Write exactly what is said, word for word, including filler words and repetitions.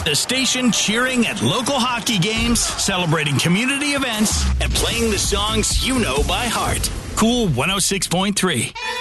The station cheering at local hockey games, celebrating community events, and playing the songs you know by heart. Cool one oh six point three.